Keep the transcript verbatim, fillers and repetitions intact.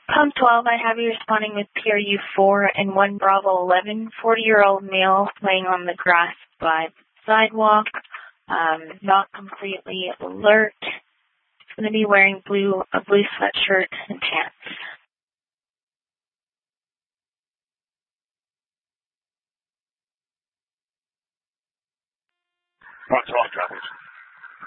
Com twelve, I have you responding with P R U four and one Bravo eleven, forty-year-old male laying on the grass by the sidewalk, um, not completely alert. He's going to be wearing blue a blue sweatshirt and pants. What's wrong, Travis?